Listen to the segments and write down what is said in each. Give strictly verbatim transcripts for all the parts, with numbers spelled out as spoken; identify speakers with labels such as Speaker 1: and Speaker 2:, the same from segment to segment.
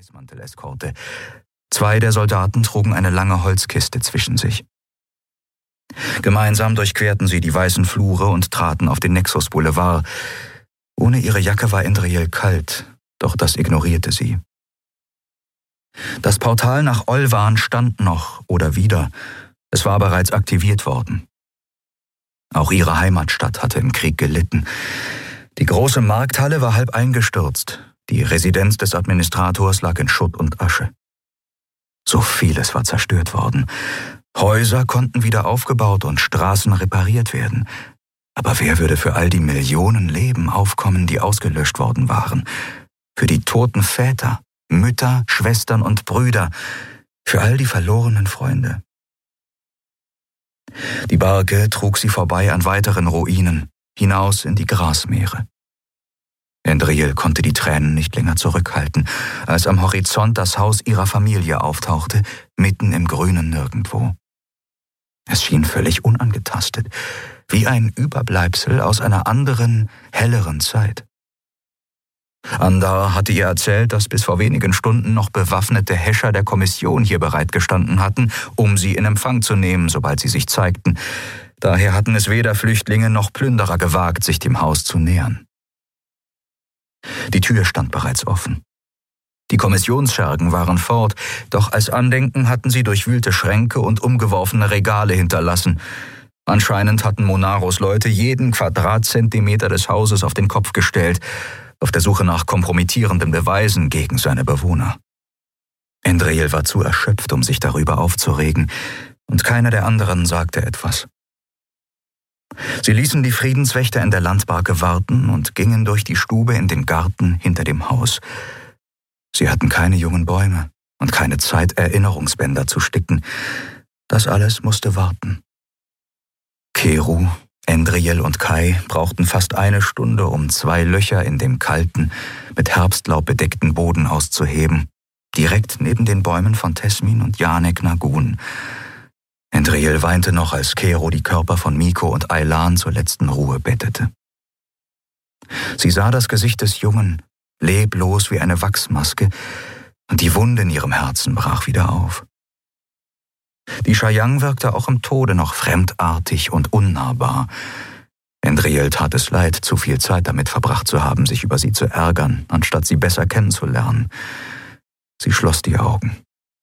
Speaker 1: Weißmantel-Eskorte. Zwei der Soldaten trugen eine lange Holzkiste zwischen sich. Gemeinsam durchquerten sie die weißen Flure und traten auf den Nexus Boulevard. Ohne ihre Jacke war Endriel kalt, doch das ignorierte sie. Das Portal nach Olvan stand noch oder wieder. Es war bereits aktiviert worden. Auch ihre Heimatstadt hatte im Krieg gelitten. Die große Markthalle war halb eingestürzt. Die Residenz des Administrators lag in Schutt und Asche. So vieles war zerstört worden. Häuser konnten wieder aufgebaut und Straßen repariert werden. Aber wer würde für all die Millionen Leben aufkommen, die ausgelöscht worden waren? Für die toten Väter, Mütter, Schwestern und Brüder, für all die verlorenen Freunde. Die Barke trug sie vorbei an weiteren Ruinen, hinaus in die Grasmeere. Endriel konnte die Tränen nicht länger zurückhalten, als am Horizont das Haus ihrer Familie auftauchte, mitten im grünen Nirgendwo. Es schien völlig unangetastet, wie ein Überbleibsel aus einer anderen, helleren Zeit. Andar hatte ihr erzählt, dass bis vor wenigen Stunden noch bewaffnete Häscher der Kommission hier bereitgestanden hatten, um sie in Empfang zu nehmen, sobald sie sich zeigten. Daher hatten es weder Flüchtlinge noch Plünderer gewagt, sich dem Haus zu nähern. Die Tür stand bereits offen. Die Kommissionsschergen waren fort, doch als Andenken hatten sie durchwühlte Schränke und umgeworfene Regale hinterlassen. Anscheinend hatten Monaros Leute jeden Quadratzentimeter des Hauses auf den Kopf gestellt, auf der Suche nach kompromittierenden Beweisen gegen seine Bewohner. Endriel war zu erschöpft, um sich darüber aufzuregen, und keiner der anderen sagte etwas. Sie ließen die Friedenswächter in der Landbarke warten und gingen durch die Stube in den Garten hinter dem Haus. Sie hatten keine jungen Bäume und keine Zeit, Erinnerungsbänder zu sticken. Das alles musste warten. Keru, Endriel und Kai brauchten fast eine Stunde, um zwei Löcher in dem kalten, mit Herbstlaub bedeckten Boden auszuheben, direkt neben den Bäumen von Tesmin und Janek Nagun. Endriel weinte noch, als Keru die Körper von Miko und Aylan zur letzten Ruhe bettete. Sie sah das Gesicht des Jungen, leblos wie eine Wachsmaske, und die Wunde in ihrem Herzen brach wieder auf. Die Chayang wirkte auch im Tode noch fremdartig und unnahbar. Endriel tat es leid, zu viel Zeit damit verbracht zu haben, sich über sie zu ärgern, anstatt sie besser kennenzulernen. Sie schloss die Augen.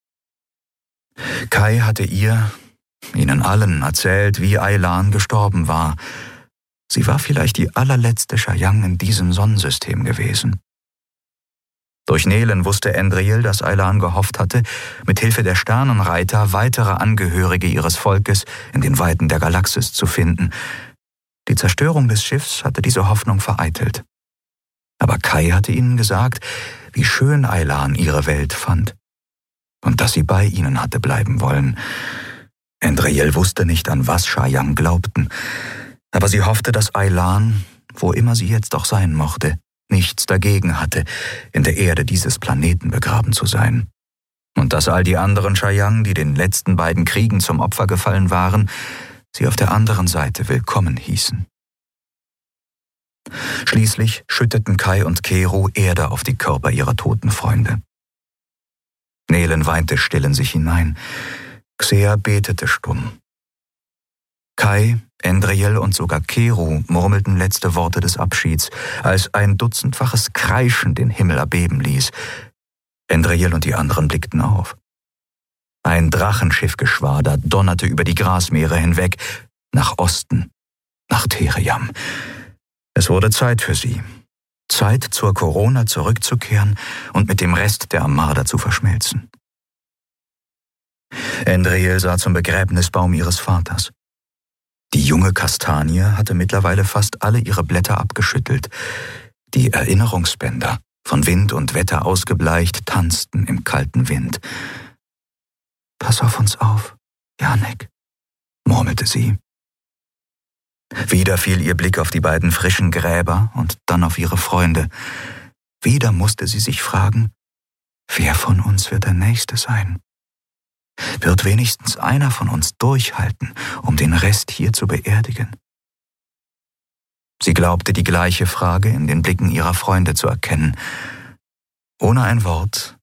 Speaker 1: Kai hatte ihr, ihnen allen erzählt, wie Aylan gestorben war. Sie war vielleicht die allerletzte Chayang in diesem Sonnensystem gewesen. Durch Nelen wusste Endriel, dass Aylan gehofft hatte, mit Hilfe der Sternenreiter weitere Angehörige ihres Volkes in den Weiten der Galaxis zu finden. Die Zerstörung des Schiffs hatte diese Hoffnung vereitelt. Aber Kai hatte ihnen gesagt, wie schön Aylan ihre Welt fand und dass sie bei ihnen hatte bleiben wollen. Endriel wusste nicht, an was Chayang glaubten, aber sie hoffte, dass Aylan, wo immer sie jetzt auch sein mochte, nichts dagegen hatte, in der Erde dieses Planeten begraben zu sein. Und dass all die anderen Chayang, die den letzten beiden Kriegen zum Opfer gefallen waren, sie auf der anderen Seite willkommen hießen. Schließlich schütteten Kai und Keru Erde auf die Körper ihrer toten Freunde. Nelen weinte still in sich hinein. Xea betete stumm. Kai, Endriel und sogar Keru murmelten letzte Worte des Abschieds, als ein dutzendfaches Kreischen den Himmel erbeben ließ. Endriel und die anderen blickten auf. Ein Drachenschiffgeschwader donnerte über die Grasmeere hinweg, nach Osten, nach Theriam. Es wurde Zeit für sie. Zeit, zur Corona zurückzukehren und mit dem Rest der Armada zu verschmelzen. Endriel sah zum Begräbnisbaum ihres Vaters. Die junge Kastanie hatte mittlerweile fast alle ihre Blätter abgeschüttelt. Die Erinnerungsbänder, von Wind und Wetter ausgebleicht, tanzten im kalten Wind. »Pass auf uns auf, Janek«, murmelte sie. Wieder fiel ihr Blick auf die beiden frischen Gräber und dann auf ihre Freunde. Wieder musste sie sich fragen, wer von uns wird der Nächste sein? Wird wenigstens einer von uns durchhalten, um den Rest hier zu beerdigen? Sie glaubte, die gleiche Frage in den Blicken ihrer Freunde zu erkennen. Ohne ein Wort